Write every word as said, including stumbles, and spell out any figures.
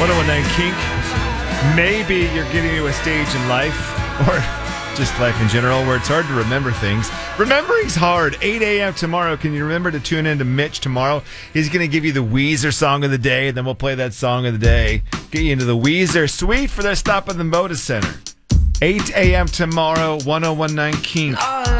one oh one nine Kink. Maybe you're getting to a stage in life, or just life in general, where it's hard to remember things. Remembering's hard. eight a.m. tomorrow. Can you remember to tune in to Mitch tomorrow? He's going to give you the Weezer song of the day, and then we'll play that song of the day. Get you into the Weezer suite for their stop at the Moda Center. eight a.m. tomorrow, one oh one nine Kink.